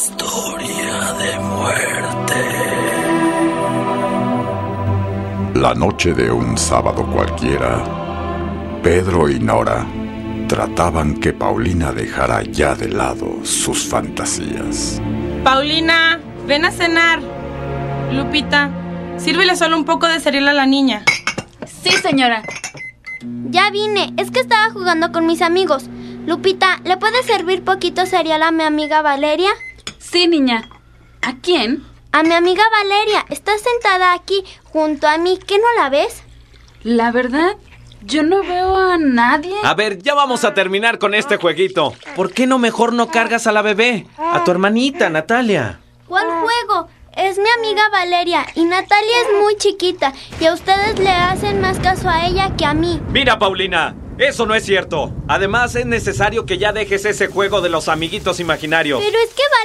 Historia de muerte. La noche de un sábado cualquiera, Pedro y Nora trataban que Paulina dejara ya de lado sus fantasías. Paulina, ven a cenar. Lupita, sírvele solo un poco de cereal a la niña. Sí, señora. Ya vine, es que estaba jugando con mis amigos. Lupita, ¿le puedes servir poquito cereal a mi amiga Valeria? Sí, niña. ¿A quién? A mi amiga Valeria. Está sentada aquí, junto a mí. ¿Qué no la ves? La verdad, yo no veo a nadie. A ver, ya vamos a terminar con este jueguito. ¿Por qué no mejor no cargas a la bebé? A tu hermanita, Natalia. ¿Cuál juego? Es mi amiga Valeria y Natalia es muy chiquita y a ustedes le hacen más caso a ella que a mí. Mira, Paulina, eso no es cierto. Además, es necesario que ya dejes ese juego de los amiguitos imaginarios. Pero es que